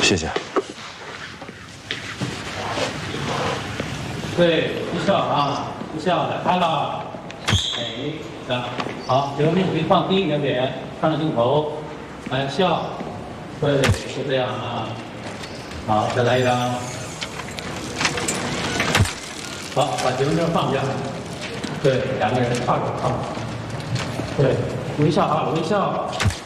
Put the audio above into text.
谢谢。 对，一笑啊，一笑来看了，哎，的，好，这个面可以放低一点点，看着镜头，来笑，对，就这样啊，好，再来一张，好，把结婚证放下，对，两个人跨着靠，对，微笑啊，微笑。